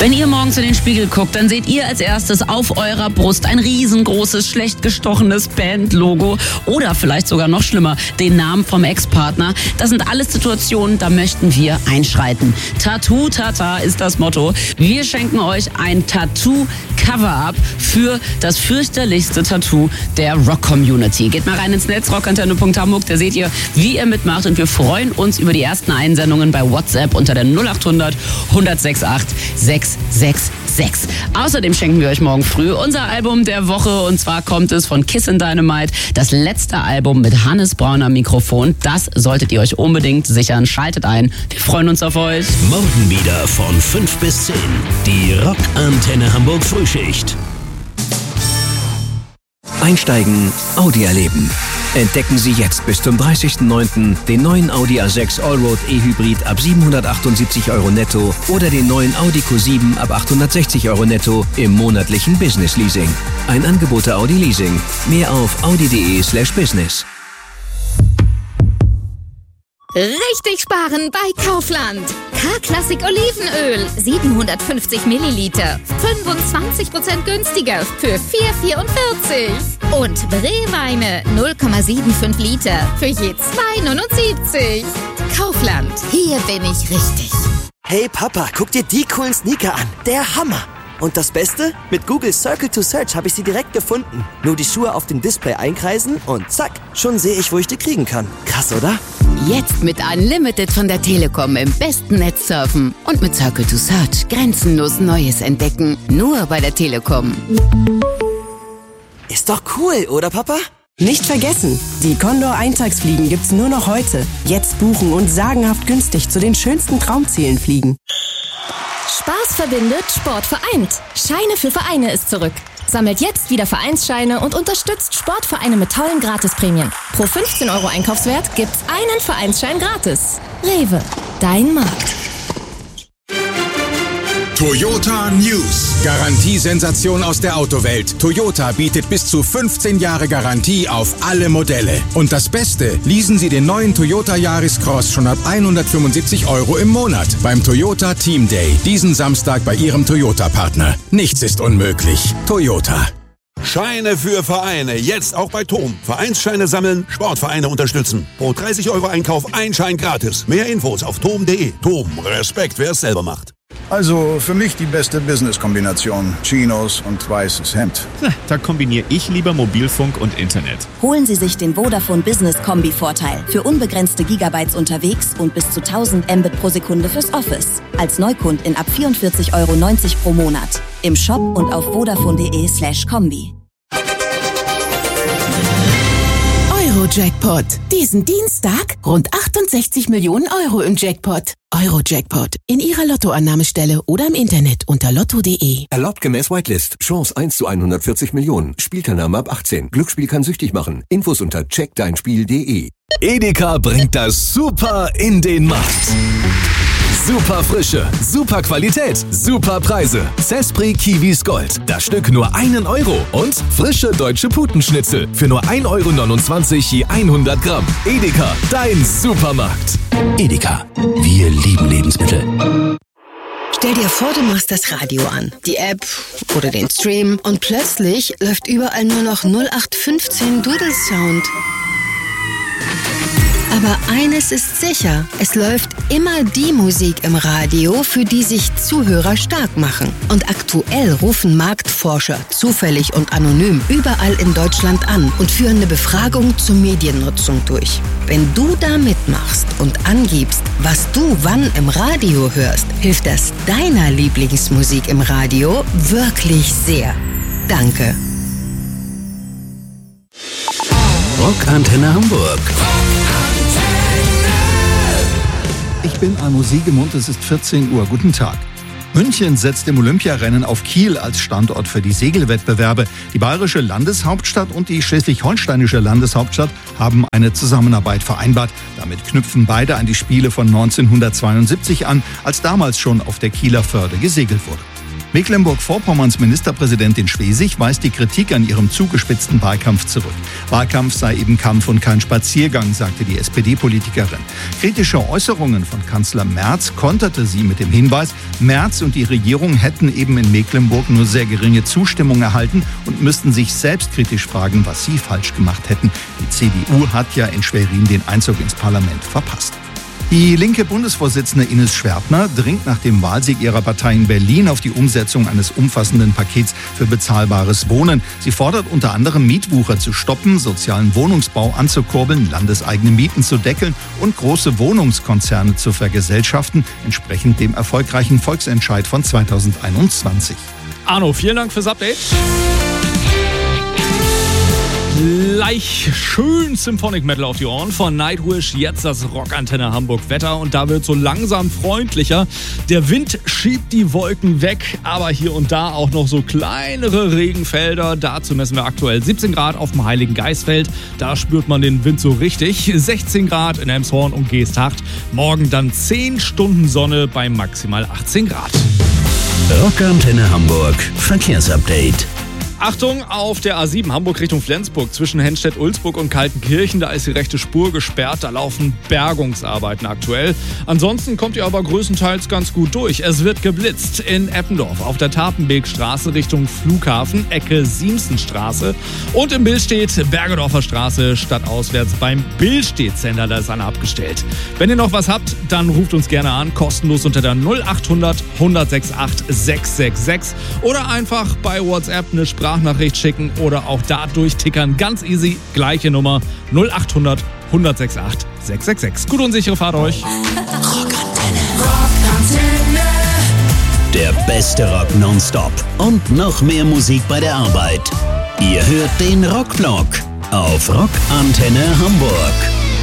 Wenn ihr morgens in den Spiegel guckt, dann seht ihr als erstes auf eurer Brust ein riesengroßes, schlecht gestochenes Bandlogo oder vielleicht sogar noch schlimmer, den Namen vom Ex-Partner. Das sind alles Situationen, da möchten wir einschreiten. Tattoo Tata ist das Motto. Wir schenken euch ein Tattoo-Cover-Up für das fürchterlichste Tattoo der Rock-Community. Geht mal rein ins Netz, rockantenne.hamburg, da seht ihr, wie ihr mitmacht, und wir freuen uns über die ersten Einsendungen bei WhatsApp unter der 0800 106.8 666. Außerdem schenken wir euch morgen früh unser Album der Woche, und zwar kommt es von Kissin' Dynamite, das letzte Album mit Hannes Braun am Mikrofon. Das solltet ihr euch unbedingt sichern. Schaltet ein, wir freuen uns auf euch. Morgen wieder von 5 bis 10. Die Rockantenne Hamburg Frühschicht. Einsteigen, Audi erleben. Entdecken Sie jetzt bis zum 30.09. den neuen Audi A6 Allroad E-Hybrid ab 778 € netto oder den neuen Audi Q7 ab 860 € netto im monatlichen Business Leasing. Ein Angebot der Audi Leasing. Mehr auf audi.de/business. Richtig sparen bei Kaufland. K-Klassik Olivenöl, 750 Milliliter, 25% günstiger für 4,44. Und Brewweine, 0,75 Liter für je 2,79. Kaufland, hier bin ich richtig. Hey Papa, guck dir die coolen Sneaker an. Der Hammer. Und das Beste? Mit Google Circle to Search habe ich sie direkt gefunden. Nur die Schuhe auf dem Display einkreisen und zack, schon sehe ich, wo ich die kriegen kann. Krass, oder? Jetzt mit Unlimited von der Telekom im besten Netz surfen und mit Circle to Search grenzenlos Neues entdecken. Nur bei der Telekom. Ist doch cool, oder Papa? Nicht vergessen, die Condor Eintagsfliegen gibt's nur noch heute. Jetzt buchen und sagenhaft günstig zu den schönsten Traumzielen fliegen. Spaß verbindet, Sport vereint. Scheine für Vereine ist zurück. Sammelt jetzt wieder Vereinsscheine und unterstützt Sportvereine mit tollen Gratisprämien. Pro 15 € Einkaufswert gibt's einen Vereinsschein gratis. Rewe, dein Markt. Toyota News. Garantiesensation aus der Autowelt. Toyota bietet bis zu 15 Jahre Garantie auf alle Modelle. Und das Beste, leasen Sie den neuen Toyota Yaris Cross schon ab 175 € im Monat beim Toyota Team Day. Diesen Samstag bei Ihrem Toyota-Partner. Nichts ist unmöglich. Toyota. Scheine für Vereine, jetzt auch bei TOM. Vereinsscheine sammeln, Sportvereine unterstützen. Pro 30 € Einkauf ein Schein gratis. Mehr Infos auf tom.de. TOM, Respekt, wer es selber macht. Also für mich die beste Business-Kombination. Chinos und weißes Hemd. Da kombiniere ich lieber Mobilfunk und Internet. Holen Sie sich den Vodafone Business Kombi-Vorteil. Für unbegrenzte Gigabytes unterwegs und bis zu 1000 Mbit pro Sekunde fürs Office. Als Neukundin ab 44,90 € pro Monat. Im Shop und auf vodafone.de/kombi. Eurojackpot. Diesen Dienstag rund 68 Millionen € im Jackpot. Eurojackpot. In Ihrer Lottoannahmestelle oder im Internet unter lotto.de. Erlaubt gemäß Whitelist. Chance 1 zu 140 Millionen. Spielteilnahme ab 18. Glücksspiel kann süchtig machen. Infos unter checkdeinspiel.de. Edeka bringt das Super in den Markt. Super Frische, super Qualität, super Preise. Cespri Kiwis Gold. Das Stück nur 1 €. Und frische deutsche Putenschnitzel für nur 1,29 € je 100 Gramm. Edeka, dein Supermarkt. Edeka, wir lieben Lebensmittel. Stell dir vor, du machst das Radio an, die App oder den Stream und plötzlich läuft überall nur noch 0815 Doodle-Sound. Aber eines ist sicher, es läuft immer die Musik im Radio, für die sich Zuhörer stark machen. Und aktuell rufen Marktforscher zufällig und anonym überall in Deutschland an und führen eine Befragung zur Mediennutzung durch. Wenn du da mitmachst und angibst, was du wann im Radio hörst, hilft das deiner Lieblingsmusik im Radio wirklich sehr. Danke. Rockantenne Hamburg. Ich bin Arno Siegemund, es ist 14 Uhr. Guten Tag. München setzt im Olympiarennen auf Kiel als Standort für die Segelwettbewerbe. Die bayerische Landeshauptstadt und die schleswig-holsteinische Landeshauptstadt haben eine Zusammenarbeit vereinbart. Damit knüpfen beide an die Spiele von 1972 an, als damals schon auf der Kieler Förde gesegelt wurde. Mecklenburg-Vorpommerns Ministerpräsidentin Schwesig weist die Kritik an ihrem zugespitzten Wahlkampf zurück. Wahlkampf sei eben Kampf und kein Spaziergang, sagte die SPD-Politikerin. Kritische Äußerungen von Kanzler Merz konterte sie mit dem Hinweis, Merz und die Regierung hätten eben in Mecklenburg nur sehr geringe Zustimmung erhalten und müssten sich selbstkritisch fragen, was sie falsch gemacht hätten. Die CDU hat ja in Schwerin den Einzug ins Parlament verpasst. Die linke Bundesvorsitzende Ines Schwertner dringt nach dem Wahlsieg ihrer Partei in Berlin auf die Umsetzung eines umfassenden Pakets für bezahlbares Wohnen. Sie fordert unter anderem, Mietwucher zu stoppen, sozialen Wohnungsbau anzukurbeln, landeseigene Mieten zu deckeln und große Wohnungskonzerne zu vergesellschaften, entsprechend dem erfolgreichen Volksentscheid von 2021. Arno, vielen Dank fürs Update. Gleich schön Symphonic Metal auf die Ohren von Nightwish, jetzt das Rockantenne Hamburg Wetter und da wird so langsam freundlicher. Der Wind schiebt die Wolken weg, aber hier und da auch noch so kleinere Regenfelder. Dazu messen wir aktuell 17 Grad auf dem Heiligen Geistfeld. Da spürt man den Wind so richtig. 16 Grad in Elmshorn und Geesthacht. Morgen dann 10 Stunden Sonne bei maximal 18 Grad. Rockantenne Hamburg Verkehrsupdate. Achtung, auf der A7 Hamburg Richtung Flensburg zwischen Henstedt-Ulzburg und Kaltenkirchen, da ist die rechte Spur gesperrt, da laufen Bergungsarbeiten aktuell. Ansonsten kommt ihr aber größtenteils ganz gut durch. Es wird geblitzt in Eppendorf auf der Tapenbeekstraße Richtung Flughafen, Ecke Siemsenstraße und in Billstedt Bergedorfer Straße stadtauswärts beim Billstedt-Sender, da ist einer abgestellt. Wenn ihr noch was habt, dann ruft uns gerne an, kostenlos unter der 0800 168 666 oder einfach bei WhatsApp eine Sprachnachricht schicken oder auch da durchtickern. Ganz easy, gleiche Nummer 0800 168 666. Gute und sichere Fahrt euch. Rockantenne. Der beste Rock nonstop und noch mehr Musik bei der Arbeit. Ihr hört den Rockvlog auf Rockantenne Hamburg.